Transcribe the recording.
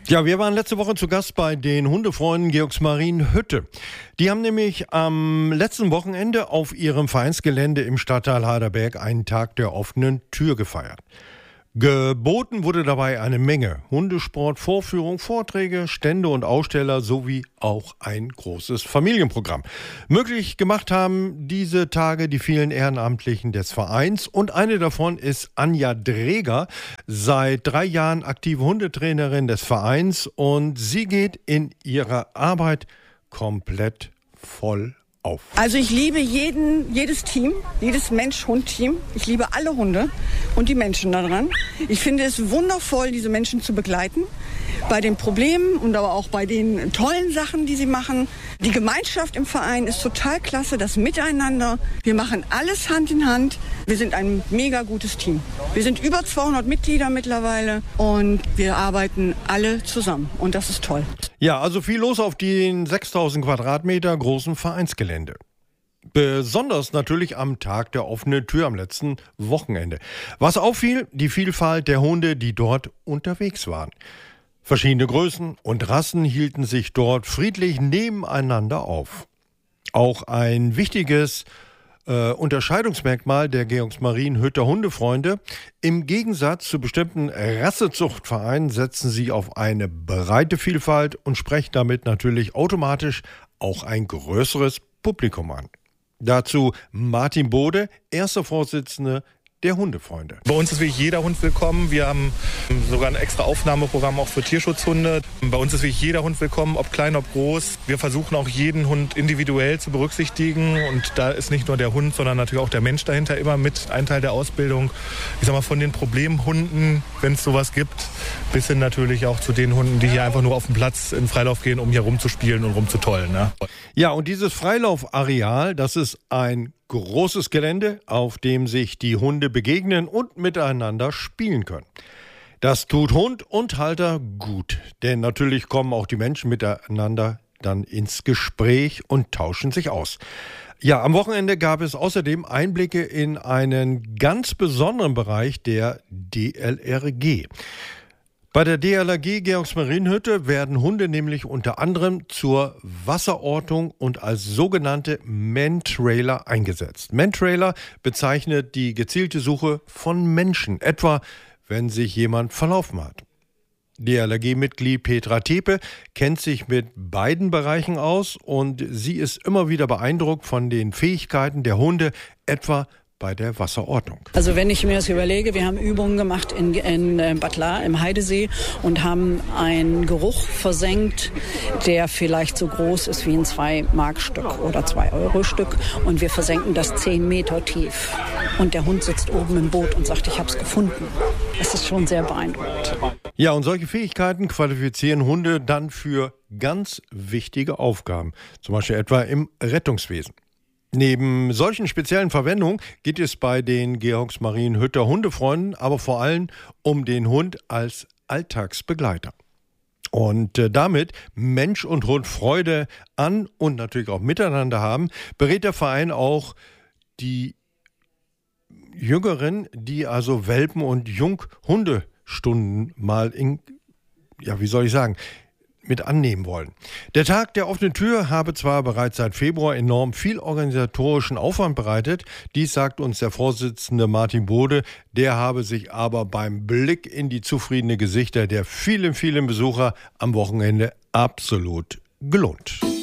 Ja, wir waren letzte Woche zu Gast bei den Hundefreunden Georgsmarienhütte. Die haben nämlich am letzten Wochenende auf ihrem Vereinsgelände im Stadtteil Heiderberg einen Tag der offenen Tür gefeiert. Geboten wurde dabei eine Menge: Hundesport, Vorführung, Vorträge, Stände und Aussteller sowie auch ein großes Familienprogramm. Möglich gemacht haben diese Tage die vielen Ehrenamtlichen des Vereins, und eine davon ist Anja Dreger, seit 3 Jahren aktive Hundetrainerin des Vereins, und sie geht in ihrer Arbeit komplett voll auf. Also ich liebe jedes Team, jedes Mensch-Hund-Team. Ich liebe alle Hunde und die Menschen daran. Ich finde es wundervoll, diese Menschen zu begleiten. Bei den Problemen und aber auch bei den tollen Sachen, die sie machen. Die Gemeinschaft im Verein ist total klasse, das Miteinander. Wir machen alles Hand in Hand. Wir sind ein mega gutes Team. Wir sind über 200 Mitglieder mittlerweile und wir arbeiten alle zusammen und das ist toll. Ja, also viel los auf den 6000 Quadratmeter großen Vereinsgelände. Besonders natürlich am Tag der offenen Tür am letzten Wochenende. Was auffiel, die Vielfalt der Hunde, die dort unterwegs waren. Verschiedene Größen und Rassen hielten sich dort friedlich nebeneinander auf. Auch ein wichtiges Unterscheidungsmerkmal der Georgsmarienhütter Hundefreunde: im Gegensatz zu bestimmten Rassezuchtvereinen setzen sie auf eine breite Vielfalt und sprechen damit natürlich automatisch auch ein größeres Publikum an. Dazu Martin Bode, erster Vorsitzende der Hundefreunde. Bei uns ist wirklich jeder Hund willkommen. Wir haben sogar ein extra Aufnahmeprogramm auch für Tierschutzhunde. Bei uns ist wirklich jeder Hund willkommen, ob klein, ob groß. Wir versuchen auch jeden Hund individuell zu berücksichtigen. Und da ist nicht nur der Hund, sondern natürlich auch der Mensch dahinter immer mit ein Teil der Ausbildung. Ich sag mal, von den Problemhunden, wenn es sowas gibt, bis hin natürlich auch zu den Hunden, die hier einfach nur auf den Platz in Freilauf gehen, um hier rumzuspielen und rumzutollen. Ne? Ja, und dieses Freilaufareal, das ist ein großes Gelände, auf dem sich die Hunde begegnen und miteinander spielen können. Das tut Hund und Halter gut, denn natürlich kommen auch die Menschen miteinander dann ins Gespräch und tauschen sich aus. Ja, am Wochenende gab es außerdem Einblicke in einen ganz besonderen Bereich der DLRG. Bei der DLRG Georgsmarienhütte werden Hunde nämlich unter anderem zur Wasserortung und als sogenannte Mantrailer eingesetzt. Mantrailer bezeichnet die gezielte Suche von Menschen, etwa wenn sich jemand verlaufen hat. DLRG-Mitglied Petra Tepe kennt sich mit beiden Bereichen aus und sie ist immer wieder beeindruckt von den Fähigkeiten der Hunde, etwa bei der Wasserordnung. Also wenn ich mir das überlege, wir haben Übungen gemacht in Bad Lahr im Heidesee und haben einen Geruch versenkt, der vielleicht so groß ist wie ein 2-Mark-Stück oder 2-Euro-Stück, und wir versenken das 10 Meter tief. Und der Hund sitzt oben im Boot und sagt, ich habe es gefunden. Das ist schon sehr beeindruckend. Ja, und solche Fähigkeiten qualifizieren Hunde dann für ganz wichtige Aufgaben, zum Beispiel etwa im Rettungswesen. Neben solchen speziellen Verwendungen geht es bei den Georgsmarienhütter Hundefreunden aber vor allem um den Hund als Alltagsbegleiter. Und damit Mensch und Hund Freude an und natürlich auch miteinander haben, berät der Verein auch die Jüngeren, die also Welpen- und Junghundestunden mal mit annehmen wollen. Der Tag der offenen Tür habe zwar bereits seit Februar enorm viel organisatorischen Aufwand bereitet, dies sagt uns der Vorsitzende Martin Bode, der habe sich aber beim Blick in die zufriedenen Gesichter der vielen, vielen Besucher am Wochenende absolut gelohnt.